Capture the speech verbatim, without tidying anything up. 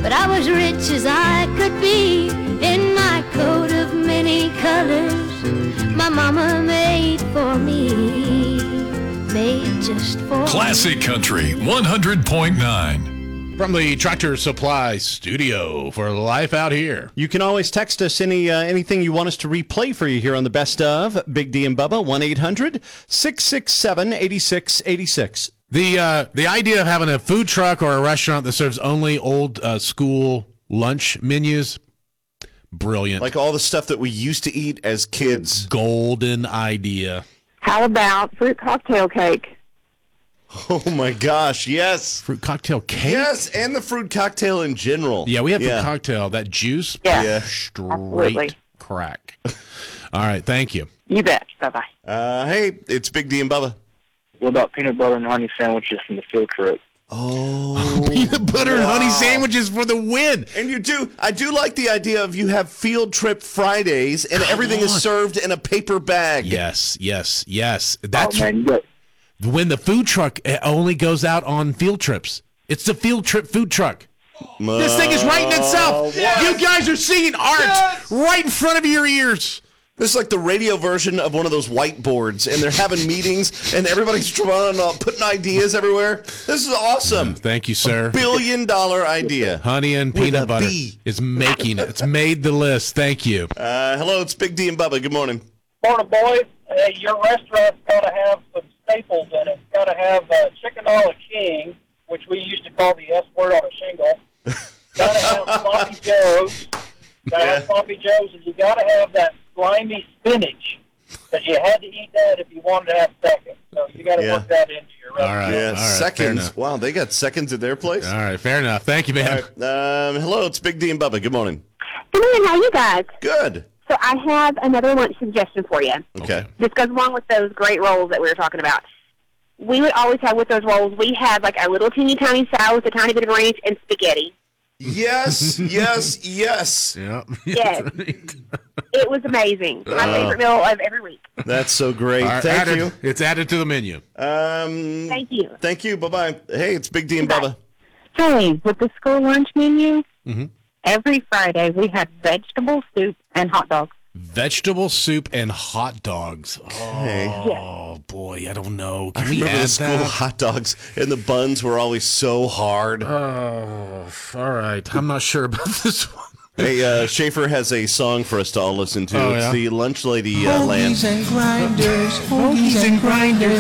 but I was rich as I could be in my coat of many colors my mama made for me, made just for Classic Country one hundred point nine. From the Tractor Supply Studio for Life Out Here. You can always text us any uh, anything you want us to replay for you here on the Best Of. Big D and Bubba, one eight hundred six six seven eight six eight six. The uh, the idea of having a food truck or a restaurant that serves only old uh, school lunch menus, brilliant. Like all the stuff that we used to eat as kids. Golden idea. How about fruit cocktail cake? Oh my gosh, yes. Fruit cocktail cake? Yes, and the fruit cocktail in general. Yeah, we have yeah. fruit cocktail. That juice, Yeah. Yeah. straight Absolutely. crack. All right, thank you. You bet. Bye-bye. Uh, hey, it's Big D and Bubba. What about peanut butter and honey sandwiches from the field trip? Oh. Peanut butter and honey sandwiches for the win. And you do, I do like the idea of you have field trip Fridays and everything is served in a paper bag. Yes, yes, yes. That's Oh, man, you got, when the food truck only goes out on field trips. It's the field trip food truck. This thing is writing itself. Yes. You guys are seeing art Yes. right in front of your ears. This is like the radio version of one of those whiteboards, and they're having meetings, and everybody's trying, uh, putting ideas everywhere. This is awesome. Thank you, sir. Billion dollar idea. Honey and With peanut a butter B. is making it. It's made the list. Thank you. Uh, hello, it's Big D and Bubba. Good morning. Morning, boys. Hey, your restaurant's got to have some staples in it. It's got to have uh, Chicken a la King, which we used to call the S word on a shingle. Got to have Sloppy Joe's. Got to have Sloppy Joe's, and you got to have that slimy spinach. Because you had to eat that if you wanted to have seconds. So you got to Yeah. work that into your restaurant. All right. Yeah, all right, fair seconds. enough. Wow, they got seconds at their place. All right, fair enough. Thank you, man. All right. Um, hello, it's Big D and Bubba. Good morning. Good morning. How you guys? Good. So I have another lunch suggestion for you. Okay. This goes along with those great rolls that we were talking about. We would always have with those rolls, we had like a little teeny tiny salad with a tiny bit of ranch and spaghetti. Yes, yes, yes. Yeah. Yes. It was amazing. My favorite meal of every week. That's so great. All right, Thank added- you. It's added to the menu. Um, Thank you. Thank you. Bye-bye. Hey, it's Big D and Bye. Bubba. Hey, with the school lunch menu, Mm-hmm. every Friday we had vegetable soup and hot dogs. Vegetable soup and hot dogs. Hey. Oh, boy, I don't know. Can we Remember add the school that? hot dogs and the buns were always so hard. Oh, all right. I'm not sure about this one. Hey, uh, Schaefer has a song for us to all listen to. Oh, it's yeah? the Lunch Lady uh, land. and grinders, hoagies and grinders.